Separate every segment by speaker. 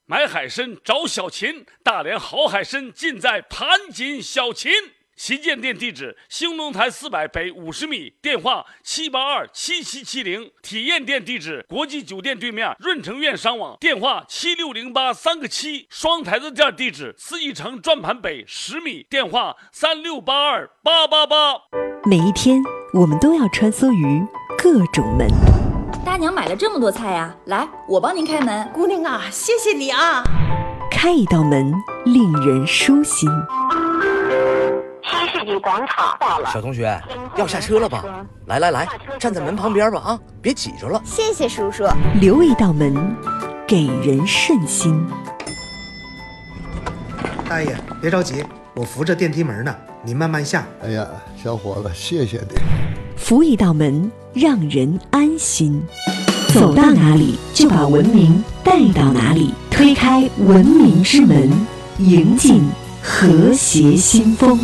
Speaker 1: 买海参找小秦，大连好海参尽在盘锦小秦。旗舰店地址：兴隆台400北50米，电话7827770。体验店地址：国际酒店对面润城苑商网，电话76083个7。双台子店地址：四义城转盘北10米，电话3682888。
Speaker 2: 每一天，我们都要穿梭于各种门。
Speaker 3: 大娘买了这么多菜呀，来，我帮您开门。
Speaker 4: 姑娘啊，谢谢你啊。
Speaker 2: 开一道门，令人舒心。
Speaker 5: 新世纪广场到了，
Speaker 6: 小同学要下车了吧？来，站在门旁边吧啊，别挤着了。
Speaker 5: 谢谢叔叔。
Speaker 2: 留一道门，给人顺心。
Speaker 7: 大爷，别着急，我扶着电梯门呢，你慢慢下。
Speaker 8: 哎呀，小伙子，谢谢你。
Speaker 2: 扶一道门，让人安心。走到哪里，就把文明带到哪里。推开文明之门，迎进和谐新风。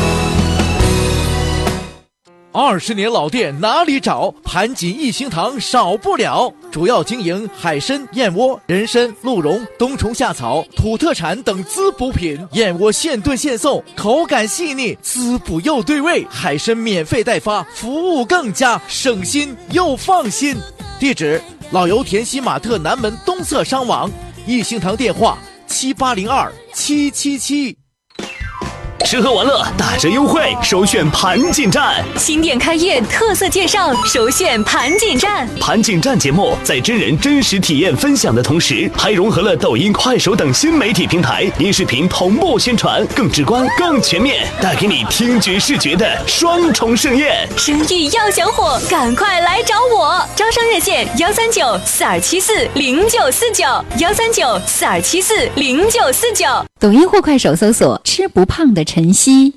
Speaker 9: 20年老店哪里找？盘锦一星堂少不了。主要经营海参、燕窝、人参、鹿茸、冬虫夏草、土特产等滋补品。燕窝现炖现送，口感细腻，滋补又对味。海参免费代发，服务更佳，省心又放心。地址：老油田西马特南门东侧商网。一星堂电话：7802-777。
Speaker 10: 吃喝玩乐打折优惠，首选盘锦站。
Speaker 11: 新店开业特色介绍，首选盘锦站。
Speaker 10: 盘锦站节目在真人真实体验分享的同时，还融合了抖音、快手等新媒体平台音视频同步宣传，更直观、更全面，带给你听觉视觉的双重盛宴。
Speaker 11: 生意要想火，赶快来找我！招商热线139-4274-0949，139-4274-0949。
Speaker 12: 抖音或快手搜索“吃不胖的晨曦”。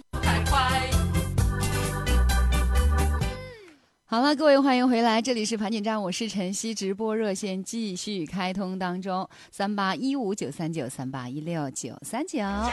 Speaker 12: 好了，各位欢迎回来，这里是盘锦站，我是晨曦，直播热线继续开通当中，38159393816939。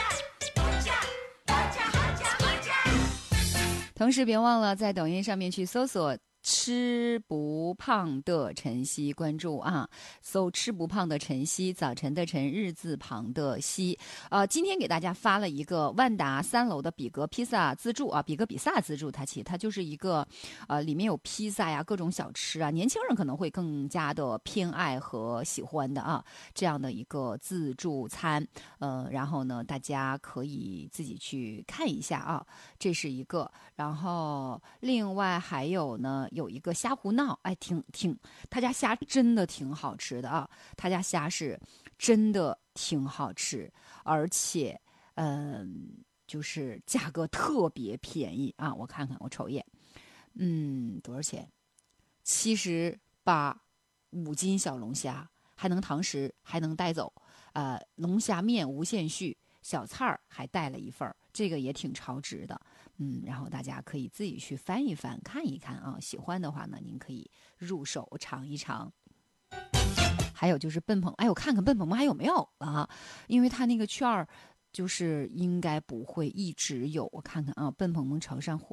Speaker 12: 同时别忘了在抖音上面去搜索吃不胖的晨曦，关注啊，搜吃不胖的晨曦，早晨的晨，日字旁的曦。今天给大家发了一个万达3楼的比格披萨自助啊，比格比萨自助，它就是一个里面有披萨呀，各种小吃啊，年轻人可能会更加的偏爱和喜欢的啊，这样的一个自助餐。然后呢，大家可以自己去看一下啊，这是一个。然后另外还有呢，有一个虾胡闹，哎，他家虾真的挺好吃的啊，他家虾是真的挺好吃，而且就是价格特别便宜啊，我看看，我瞅一眼，多少钱？78，5斤小龙虾，还能堂食，还能带走，龙虾面无限续，小菜儿还带了一份，这个也挺超值的。然后大家可以自己去翻一翻看一看啊，喜欢的话呢，您可以入手尝一尝。还有就是笨鹏，哎，我看看笨鹏还有没有啊？因为他那个券儿就是应该不会一直有，我看看啊，笨鹏城上火。